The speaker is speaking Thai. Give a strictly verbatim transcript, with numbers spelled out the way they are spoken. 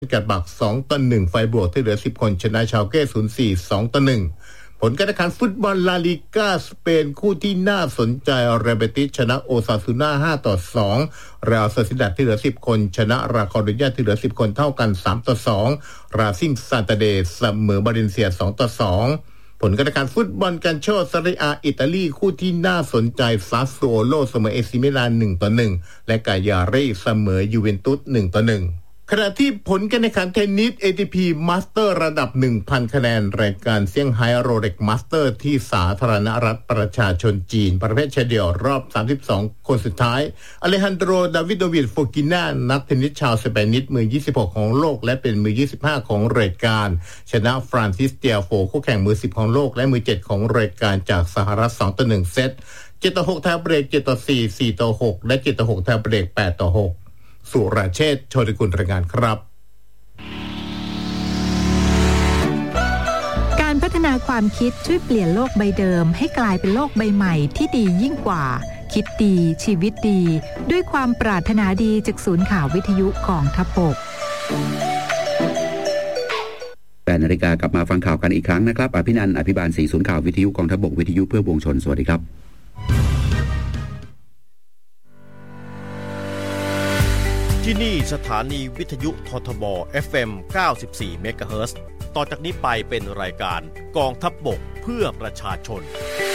กัดบักสองต่อหนึ่งไฟบวกที่เหลือสิบคนชนะชาวเก้ ศูนย์สี่ สองต่อหนึ่งผลการแข่งขันฟุตบอลลาลิก้าสเปนคู่ที่น่าสนใจเรเบติสชนะโอซาซูน่าห้าต่อสองเรอัลโซซิดัดที่เหลือสิบคนชนะราคอริญญาที่เหลือสิบคนเท่ากันสามต่อสองราซิงซานตาเดเสมอบาเลนเซียสองต่อสองผลการแข่งขันฟุตบอลกันโชซาเรียอาอิตาลีคู่ที่น่าสนใจซาสโซโลเสมอเอซิมิลานหนึ่งต่อหนึ่งและกายาเรเสมอยูเวนตุสหนึ่งต่อหนึ่งขณะที่ผลการแข่งขันเทนนิส เอ ที พี Master ระดับ หนึ่งพัน คะแนนรายการเซี่ยงไฮ้โรเล็ก Master ที่สาธารณรัฐประชาชนจีนประเภทชายเดี่ยวรอบสามสิบสองคนสุดท้ายอเลฮันโดรดาวิโดวิชโฟกิน่านักเทนนิสชาวสเปนิสมือยี่สิบหกของโลกและเป็นมือยี่สิบห้าของรายการชนะฟรานซิสเตียโฟคู่แข่งมือสิบของโลกและมือเจ็ดของรายการจากสหรัฐสองต่อหนึ่งเซตเจ็ดต่อหกแถวเบรกเจ็ดต่อสี่ สี่ต่อหกและเจ็ดต่อหกแถวเบรกแปดต่อหกสุรเชษฐ์โชติกุลรายงานครับพัฒนาความคิดช่วยเปลี่ยนโลกใบเดิมให้กลายเป็นโลกใบใหม่ที่ดียิ่งกว่าคิดดีชีวิตดีด้วยความปรารถนาดีจากศูนย์ข่าววิทยุกองทัพบกแปดนาฬิกากลับมาฟังข่าวกันอีกครั้งนะครับอภินันท์อภิบาลศรีศูนย์ข่าววิทยุกองทัพบกวิทยุเพื่อปวงชนสวัสดีครับที่นี่สถานีวิทยุททบ เอฟ เอ็ม เก้าสิบสี่ เมกะเฮิรตซ์ต่อจากนี้ไปเป็นรายการกองทัพบกเพื่อประชาชน